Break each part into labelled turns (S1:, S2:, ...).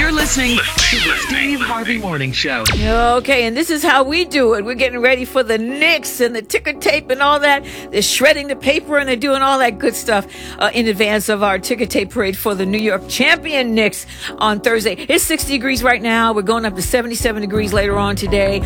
S1: You're listening to the Steve Harvey Morning Show.
S2: Okay, and this is how we do it. We're getting ready for the Knicks and the ticker tape and all that. They're shredding the paper and they're doing all that good stuff in advance of our ticker tape parade for the New York champion Knicks on Thursday. It's 60 degrees right now. We're going up to 77 degrees later on today.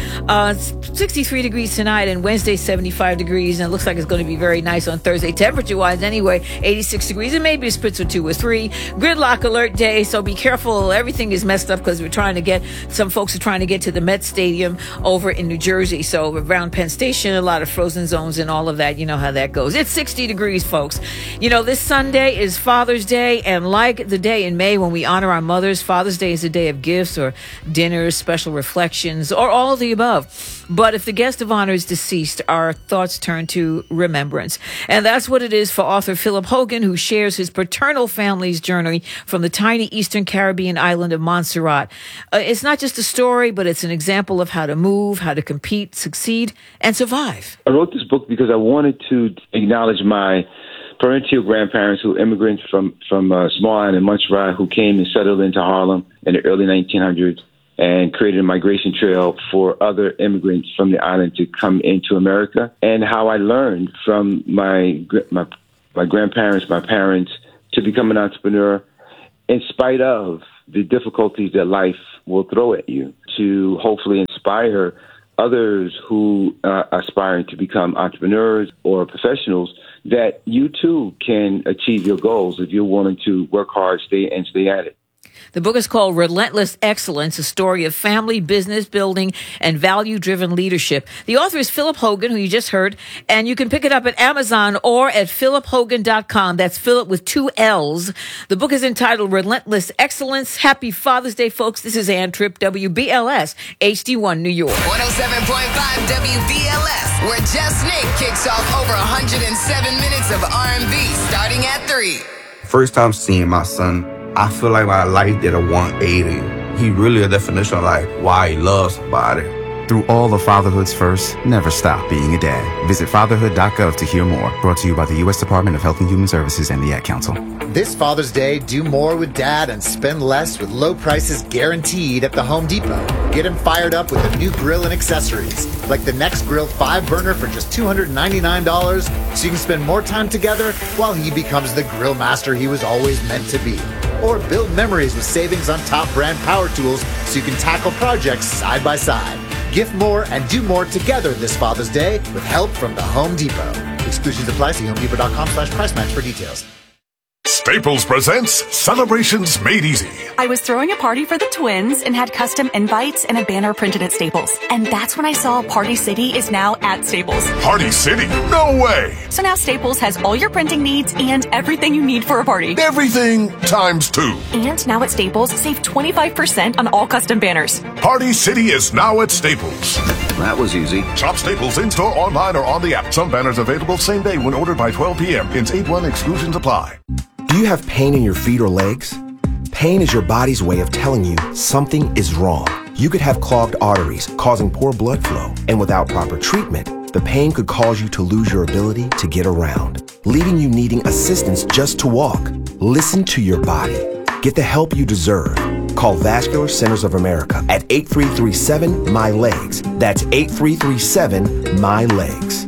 S2: 63 degrees tonight, and Wednesday 75 degrees. And it looks like it's going to be very nice on Thursday, temperature-wise anyway. 86 degrees, and maybe a spritz or 2 or 3. Gridlock alert day, so be careful. Everything is messed up because some folks are trying to get to the Met Stadium over in New Jersey. So around Penn Station, a lot of frozen zones and all of that. You know how that goes. It's 60 degrees, folks. This Sunday is Father's Day, and like the day in May when we honor our mothers, Father's Day is a day of gifts or dinners, special reflections, or all of the above. But if the guest of honor is deceased, our thoughts turn to remembrance. And that's what it is for author Philip Hogan, who shares his paternal family's journey from the tiny Eastern Caribbean island of Montserrat. It's not just a story, but it's an example of how to move, how to compete, succeed, and survive.
S3: I wrote this book because I wanted to acknowledge my parental grandparents who immigrants from small island in Montserrat who came and settled into Harlem in the early 1900s and created a migration trail for other immigrants from the island to come into America, and how I learned from my grandparents, my parents, to become an entrepreneur in spite of the difficulties that life will throw at you, to hopefully inspire others who are aspiring to become entrepreneurs or professionals that you too can achieve your goals if you're willing to work hard, stay at it.
S2: The book is called Relentless Excellence, a story of family, business building, and value-driven leadership. The author is Philip Hogan, who you just heard, and you can pick it up at Amazon or at philiphogan.com. That's Philip with 2 L's. The book is entitled Relentless Excellence. Happy Father's Day, folks. This is Ann Tripp, WBLS, HD1, New York.
S4: 107.5 WBLS, where Just Snake kicks off over 107 minutes of R&B, starting at 3.
S5: First time seeing my son, I feel like my life did a 180. He really a definition of like why he loves somebody.
S6: Through all the fatherhood's first, never stop being a dad. Visit fatherhood.gov to hear more. Brought to you by the U.S. Department of Health and Human Services and the Ad Council.
S7: This Father's Day, do more with Dad and spend less with low prices guaranteed at the Home Depot. Get him fired up with a new grill and accessories, like the Next Grill 5-burner for just $299, so you can spend more time together while he becomes the grill master he was always meant to be. Or build memories with savings on top brand power tools so you can tackle projects side by side. Gift more and do more together this Father's Day with help from the Home Depot. Exclusions apply. See HomeDepot.com/price match for details.
S8: Staples presents Celebrations Made Easy.
S9: I was throwing a party for the twins and had custom invites and a banner printed at Staples. And that's when I saw Party City is now at Staples.
S8: Party City? No way!
S9: So now Staples has all your printing needs and everything you need for a party.
S8: Everything times 2.
S9: And now at Staples, save 25% on all custom banners.
S8: Party City is now at Staples.
S10: That was easy.
S8: Shop Staples in-store, online, or on the app. Some banners available same day when ordered by 12 p.m. Hence 8-1 exclusions apply.
S11: Do you have pain in your feet or legs? Pain is your body's way of telling you something is wrong. You could have clogged arteries causing poor blood flow, and without proper treatment, the pain could cause you to lose your ability to get around, leaving you needing assistance just to walk. Listen to your body. Get the help you deserve. Call Vascular Centers of America at 8337-MY-LEGS. That's 8337-MY-LEGS.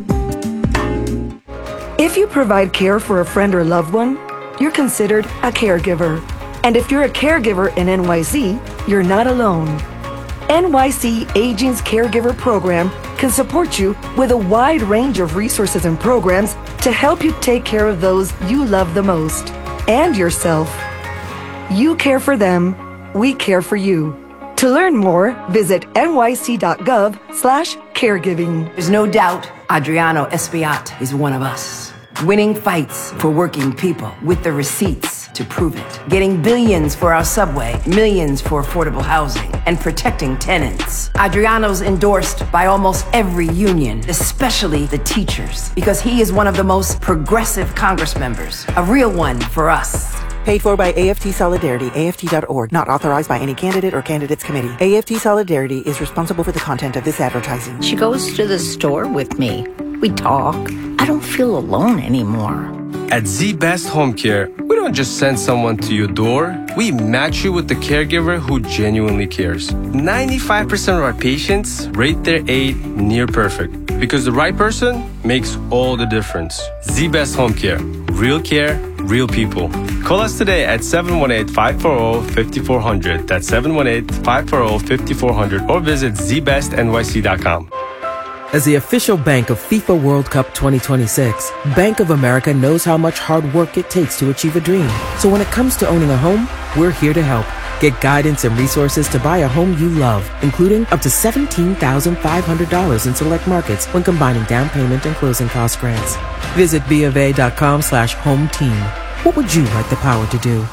S12: If you provide care for a friend or loved one, you're considered a caregiver. And if you're a caregiver in NYC, you're not alone. NYC Aging's Caregiver Program can support you with a wide range of resources and programs to help you take care of those you love the most and yourself. You care for them, we care for you. To learn more, visit nyc.gov/caregiving.
S13: There's no doubt Adriano Espiat is one of us. Winning fights for working people with the receipts to prove it. Getting billions for our subway, millions for affordable housing, and protecting tenants. Adriano's endorsed by almost every union, especially the teachers, because he is one of the most progressive Congress members. A real one for us.
S14: Paid for by AFT Solidarity, AFT.org, not authorized by any candidate or candidates committee. AFT Solidarity is responsible for the content of this advertising.
S15: She goes to the store with me. We talk. I don't feel alone anymore.
S16: At Z Best Home Care, we don't
S10: don't just send someone to your door. We match you with the caregiver who genuinely cares. 95% of our patients rate their aid near perfect because the right person makes all the difference. Z-Best Home Care. Real care, real people. Call us today at 718-540-5400. That's 718-540-5400 or visit zbestnyc.com.
S16: As the official bank of FIFA World Cup 2026, Bank of America knows how much hard work it takes to achieve a dream. So when it comes to owning a home, we're here to help. Get guidance and resources to buy a home you love, including up to $17,500 in select markets when combining down payment and closing cost grants. Visit BofA.com/home team. What would you like the power to do?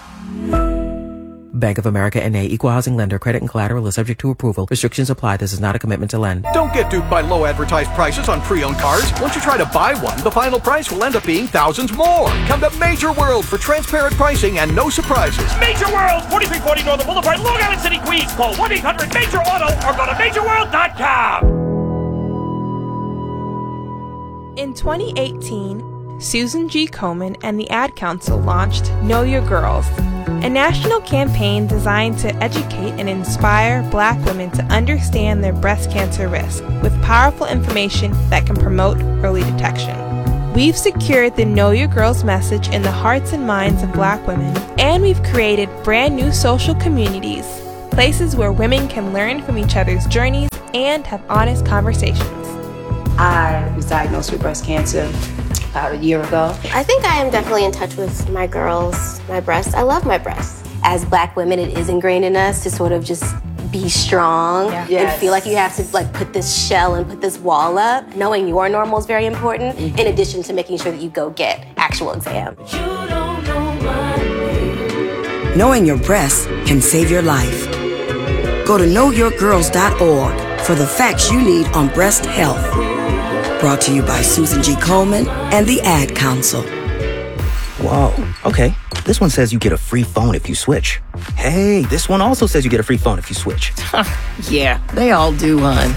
S16: Bank of America N.A. Equal Housing Lender. Credit and collateral is subject to approval. Restrictions apply. This is not a commitment to lend.
S17: Don't get duped by low advertised prices on pre-owned cars. Once you try to buy one, the final price will end up being thousands more. Come to Major World for transparent pricing and no surprises.
S18: Major World, 4340 Northern Boulevard, Long Island City, Queens. Call 1-800-MAJOR-AUTO or go to MajorWorld.com.
S19: In 2018, Susan G. Komen and the Ad Council launched Know Your Girls, a national campaign designed to educate and inspire Black women to understand their breast cancer risk with powerful information that can promote early detection. We've secured the Know Your Girls message in the hearts and minds of Black women, and we've created brand new social communities, places where women can learn from each other's journeys and have honest conversations.
S20: I was diagnosed with breast cancer about a year ago.
S21: I think I am definitely in touch with my girls, my breasts. I love my breasts. As Black women, it is ingrained in us to sort of just be strong and feel like you have to put this shell and put this wall up. Knowing your normal is very important, in addition to making sure that you go get actual exams.
S22: Knowing your breasts can save your life. Go to knowyourgirls.org for the facts you need on breast health. Brought to you by Susan G. Komen and the Ad Council.
S23: Whoa, okay. This one says you get a free phone if you switch. Hey, this one also says you get a free phone if you switch.
S13: Yeah, they all do, hon.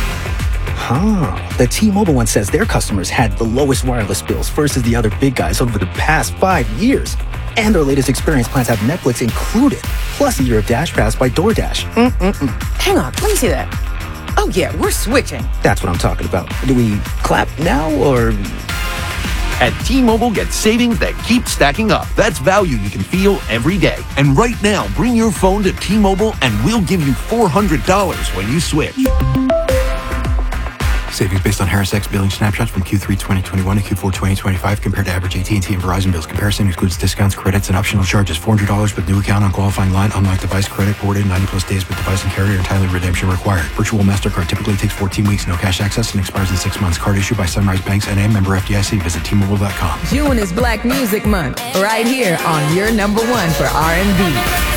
S23: The T-Mobile one says their customers had the lowest wireless bills versus the other big guys over the past 5 years. And their latest experience plans have Netflix included, plus a year of Dash Pass by DoorDash.
S13: Hang on, let me see that. Oh yeah, we're switching.
S23: That's what I'm talking about. Do we clap now or...
S24: At T-Mobile, get savings that keep stacking up. That's value you can feel every day. And right now, bring your phone to T-Mobile and we'll give you $400 when you switch.
S25: Savings based on Harris X billing snapshots from Q3 2021 to Q4 2025 compared to average AT&T and Verizon bills. Comparison excludes discounts, credits, and optional charges. $400 with new account on qualifying line. Unlocked device credit boarded 90+ days with device and carrier. Entirely redemption required. Virtual MasterCard typically takes 14 weeks. No cash access and expires in 6 months. Card issued by Sunrise Banks N.A. Member FDIC. Visit T-Mobile.com.
S26: June is Black Music Month, right here on your number one for R&B.